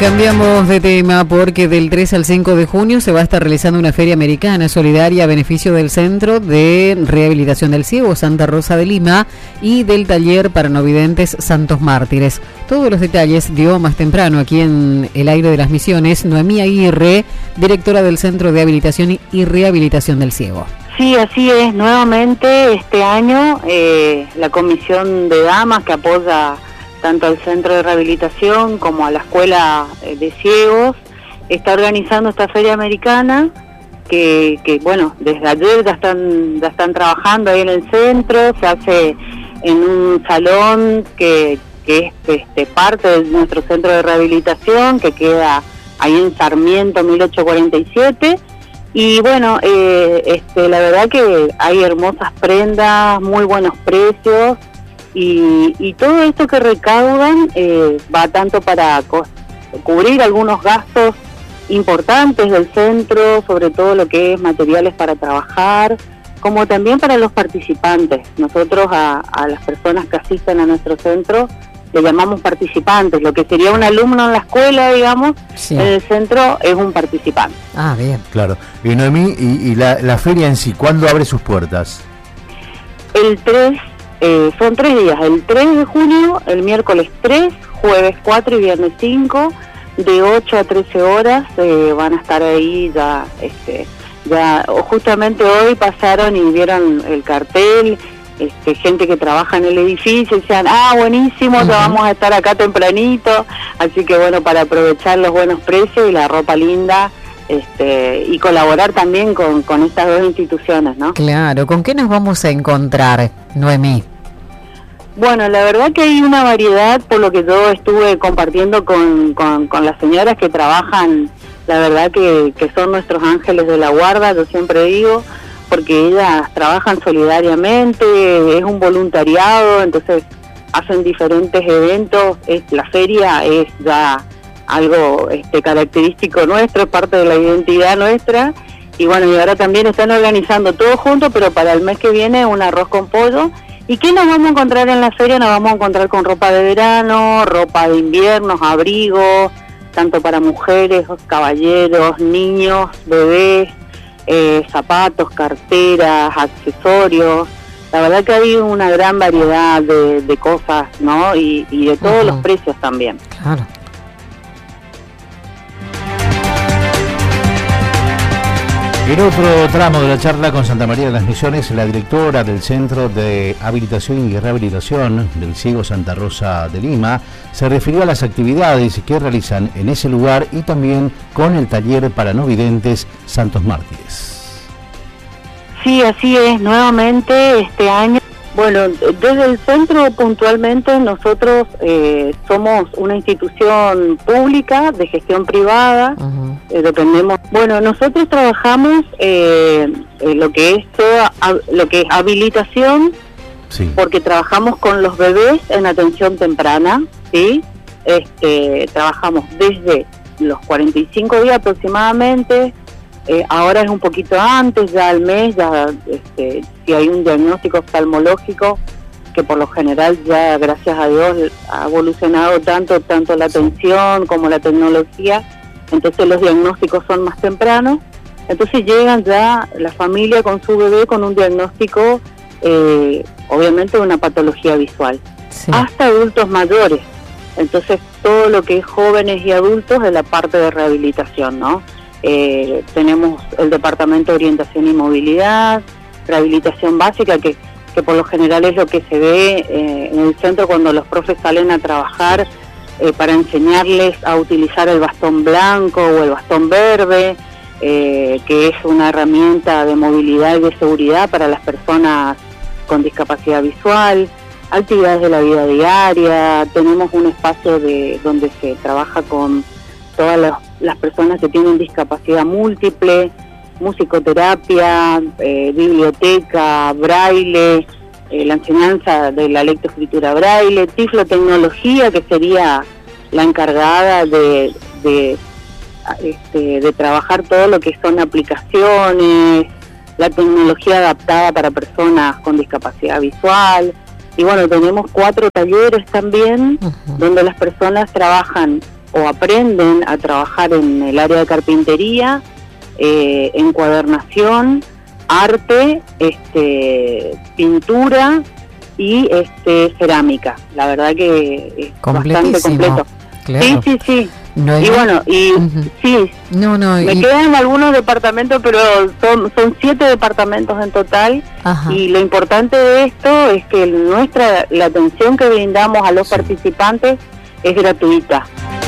Cambiamos de tema porque del 3 al 5 de junio se va a estar realizando una feria americana solidaria a beneficio del Centro de Rehabilitación del Ciego Santa Rosa de Lima y del taller para no videntes Santos Mártires. Todos los detalles dio más temprano aquí en el aire de las Misiones Noemí Aguirre, directora del Centro de Habilitación y Rehabilitación del Ciego. Sí, así es. Nuevamente este año la Comisión de Damas que apoya tanto al Centro de Rehabilitación como a la Escuela de Ciegos, está organizando esta feria americana que bueno, desde ayer ya están trabajando ahí en el centro. Se hace en un salón que es parte de nuestro centro de rehabilitación, que queda ahí en Sarmiento 1847. Y bueno, la verdad que hay hermosas prendas, muy buenos precios. Y todo esto que recaudan va tanto para cubrir algunos gastos importantes del centro, sobre todo lo que es materiales para trabajar, como también para los participantes. Nosotros a las personas que asisten a nuestro centro le llamamos participantes. Lo que sería un alumno en la escuela, digamos, sí, en el centro es un participante. Ah, bien. Claro. Y Noemí, y la feria en sí, ¿cuándo abre sus puertas? El 3... son 3 días, el 3 de junio, el miércoles 3, jueves 4 y viernes 5, de 8 a 13 horas, van a estar ahí ya, justamente hoy pasaron y vieron el cartel, gente que trabaja en el edificio y decían, buenísimo, ya vamos a estar acá tempranito, así que bueno, para aprovechar los buenos precios y la ropa linda, y colaborar también con estas dos instituciones, ¿no? Claro, ¿con qué nos vamos a encontrar, Noemí? Bueno, la verdad que hay una variedad, por lo que yo estuve compartiendo con las señoras que trabajan, la verdad que son nuestros ángeles de la guarda, yo siempre digo, porque ellas trabajan solidariamente, es un voluntariado, entonces hacen diferentes eventos, la feria es ya algo característico nuestro, es parte de la identidad nuestra, y bueno, y ahora también están organizando todo junto, pero para el mes que viene un arroz con pollo. ¿Y qué nos vamos a encontrar en la feria? Nos vamos a encontrar con ropa de verano, ropa de invierno, abrigos, tanto para mujeres, caballeros, niños, bebés, zapatos, carteras, accesorios. La verdad que hay una gran variedad de cosas, ¿no? Y de todos los precios también. Claro. En otro tramo de la charla con Santa María de las Misiones, la directora del Centro de Habilitación y Rehabilitación del Ciego Santa Rosa de Lima se refirió a las actividades que realizan en ese lugar y también con el taller para no videntes Santos Mártires. Sí, así es. Nuevamente este año, bueno, desde el centro puntualmente nosotros somos una institución pública de gestión privada. Dependemos. Bueno, nosotros trabajamos lo que es habilitación, sí, porque trabajamos con los bebés en atención temprana, ¿sí? Trabajamos desde los 45 días aproximadamente. Ahora es un poquito antes, ya al mes, ya si hay un diagnóstico oftalmológico, que por lo general ya, gracias a Dios, ha evolucionado tanto la atención como la tecnología, entonces los diagnósticos son más tempranos, entonces llegan ya la familia con su bebé con un diagnóstico, obviamente de una patología visual, sí, hasta adultos mayores, entonces todo lo que es jóvenes y adultos es la parte de rehabilitación, ¿no? Tenemos el departamento de orientación y movilidad, rehabilitación básica, que por lo general es lo que se ve en el centro cuando los profes salen a trabajar, para enseñarles a utilizar el bastón blanco o el bastón verde, que es una herramienta de movilidad y de seguridad para las personas con discapacidad visual, actividades de la vida diaria. Tenemos un espacio donde se trabaja con todas las personas que tienen discapacidad múltiple, musicoterapia, biblioteca, braille, la enseñanza de la lectoescritura braille, tiflotecnología, que sería la encargada de trabajar todo lo que son aplicaciones, la tecnología adaptada para personas con discapacidad visual. Y bueno, tenemos 4 talleres también, donde las personas trabajan o aprenden a trabajar en el área de carpintería, encuadernación, arte, pintura y cerámica. La verdad que es bastante completo. Claro. Sí. No, y bueno, sí, me quedan algunos departamentos, pero son 7 departamentos en total. Ajá. Y lo importante de esto es que la atención que brindamos a los participantes es gratuita.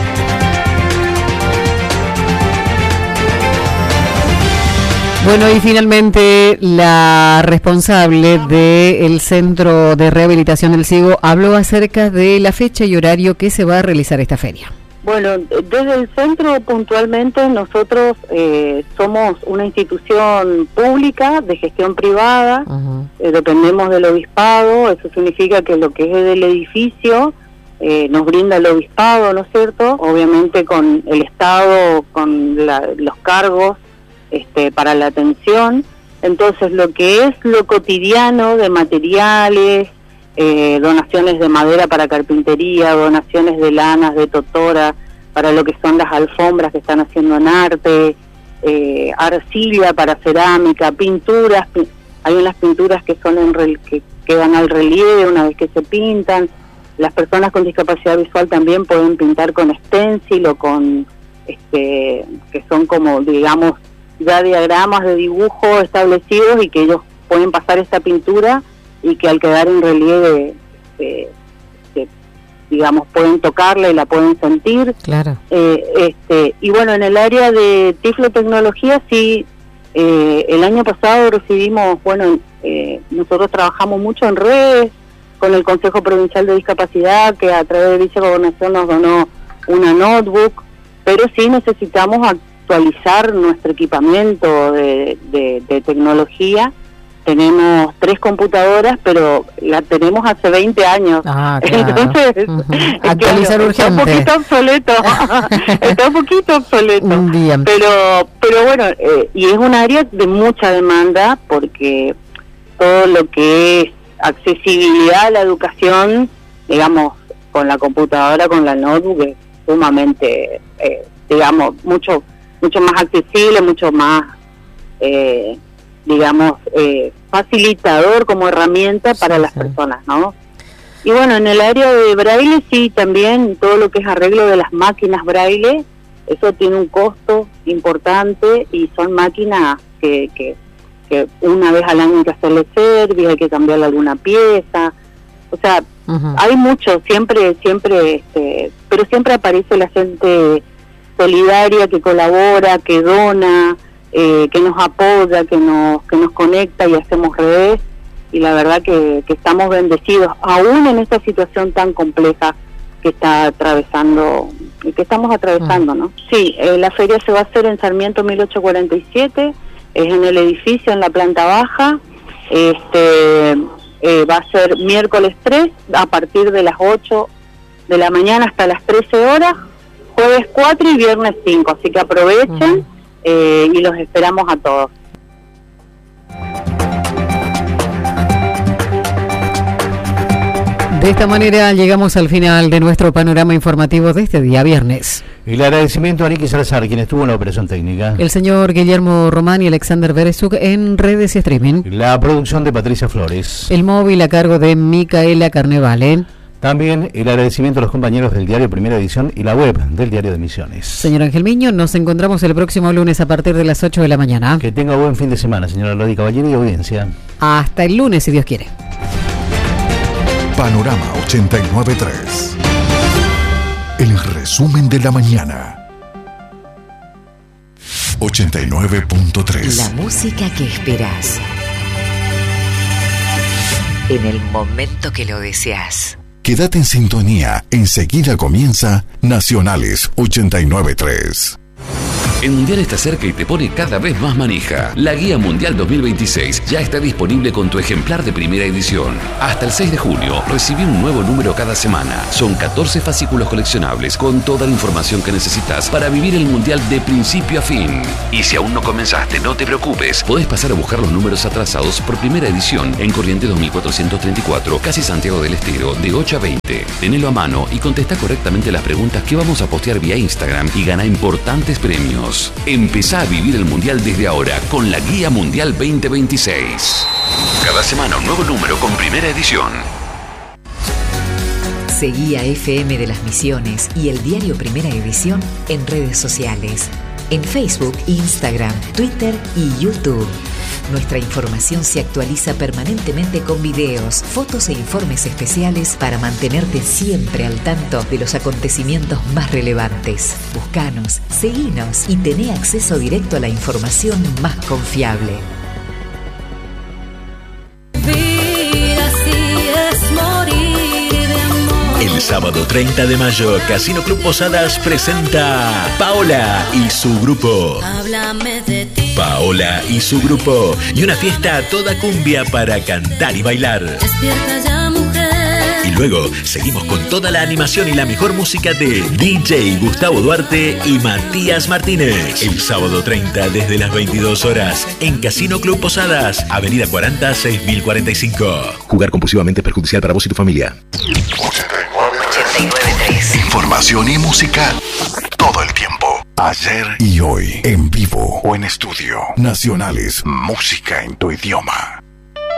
Bueno, y finalmente la responsable del Centro de Rehabilitación del Ciego habló acerca de la fecha y horario que se va a realizar esta feria. Bueno, desde el centro puntualmente nosotros somos una institución pública de gestión privada, dependemos del obispado, eso significa que lo que es del edificio nos brinda el obispado, ¿no es cierto? Obviamente con el Estado, con los cargos para la atención. Entonces lo que es lo cotidiano de materiales, donaciones de madera para carpintería, donaciones de lanas, de totora, para lo que son las alfombras que están haciendo en arte, arcilla para cerámica, pinturas, hay unas pinturas que son que quedan al relieve una vez que se pintan. Las personas con discapacidad visual también pueden pintar con stencil o con, que son como, digamos, ya diagramas de dibujo establecidos y que ellos pueden pasar esta pintura y que al quedar en relieve, digamos, pueden tocarla y la pueden sentir. Claro. Y bueno, en el área de tiflotecnología, sí, el año pasado recibimos, nosotros trabajamos mucho en redes con el Consejo Provincial de Discapacidad, que a través de Vicegobernación nos donó una notebook, pero sí necesitamos actualizar nuestro equipamiento de tecnología. Tenemos 3 computadoras, pero la tenemos hace 20 años. Claro. Entonces, actualizar urgente. Está un poquito obsoleto. Está un poquito obsoleto. Bien. Pero bueno, y es un área de mucha demanda, porque todo lo que es accesibilidad a la educación, digamos, con la computadora, con la notebook, es sumamente, digamos, mucho más accesible, mucho más, digamos, facilitador como herramienta para las personas, ¿no? Y bueno, en el área de braille, sí, también todo lo que es arreglo de las máquinas braille, eso tiene un costo importante y son máquinas que una vez al año hay que hacerle service, hay que cambiarle alguna pieza, o sea, hay mucho, siempre, pero siempre aparece la gente solidaria que colabora, que dona, que nos apoya, que nos conecta y hacemos redes, y la verdad que estamos bendecidos, aún en esta situación tan compleja que está atravesando, que estamos atravesando, ¿no? Sí, la feria se va a hacer en Sarmiento 1847, es en el edificio, en la planta baja, va a ser miércoles 3, a partir de las 8 de la mañana hasta las 13 horas, jueves 4 y viernes 5, así que aprovechen y los esperamos a todos. De esta manera llegamos al final de nuestro panorama informativo de este día viernes. El agradecimiento a Niki Salazar, quien estuvo en la operación técnica. El señor Guillermo Román y Alexander Berezuk en redes y streaming. La producción de Patricia Flores. El móvil a cargo de Micaela Carnevale. También el agradecimiento a los compañeros del diario Primera Edición y la web del diario de Misiones. Señor Ángel Miño, nos encontramos el próximo lunes a partir de las 8 de la mañana. Que tenga buen fin de semana, señora Lodi Caballero y audiencia. Hasta el lunes, si Dios quiere. Panorama 89.3. El resumen de la mañana. 89.3. La música que esperas. En el momento que lo deseas. Quédate en sintonía. Enseguida comienza Nacionales 89.3. El Mundial está cerca y te pone cada vez más manija. La Guía Mundial 2026 ya está disponible con tu ejemplar de primera edición. Hasta el 6 de junio, recibí un nuevo número cada semana. Son 14 fascículos coleccionables con toda la información que necesitas para vivir el Mundial de principio a fin. Y si aún no comenzaste, no te preocupes. Podés pasar a buscar los números atrasados por primera edición en Corrientes 2434, casi Santiago del Estero, de 8 a 20. Tenelo a mano y contesta correctamente las preguntas que vamos a postear vía Instagram y gana importantes premios. Empezá a vivir el Mundial desde ahora con la Guía Mundial 2026. Cada semana un nuevo número con primera edición. Seguí a FM de las Misiones y el diario Primera Edición en redes sociales. En Facebook, Instagram, Twitter y YouTube. Nuestra información se actualiza permanentemente con videos, fotos e informes especiales para mantenerte siempre al tanto de los acontecimientos más relevantes. Búscanos, seguinos y tené acceso directo a la información más confiable. El sábado 30 de mayo, Casino Club Posadas presenta Paola y su grupo. Háblame de ti. Paola y su grupo. Y una fiesta a toda cumbia para cantar y bailar. Despierta ya, mujer. Y luego seguimos con toda la animación y la mejor música de DJ Gustavo Duarte y Matías Martínez. El sábado 30 desde las 22 horas en Casino Club Posadas, Avenida 40, 6045. Jugar compulsivamente es perjudicial para vos y tu familia. 89.3. Información y música todo el tiempo. Ayer y hoy. En vivo o en estudio. Nacionales. Música en tu idioma.